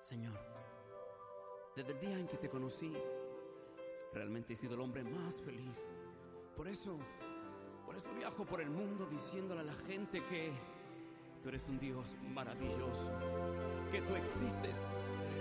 Señor, desde el día en que te conocí, realmente he sido el hombre más feliz. Por eso viajo por el mundo diciéndole a la gente que tú eres un Dios maravilloso, que tú existes